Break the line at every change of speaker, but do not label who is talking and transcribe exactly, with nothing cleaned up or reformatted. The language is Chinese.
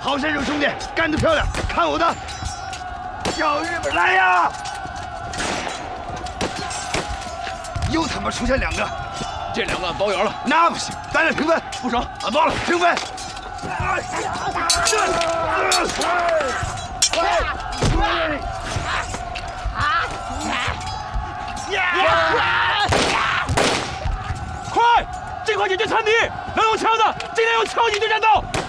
好身手，兄弟，干得漂亮！看我的，小日本来呀！又他妈出现两个，
这两个俺包圆了。
那不行，咱俩平分。
不成，俺包了，
平分。
快，尽快解决残敌！能用枪的尽量用枪解决战斗。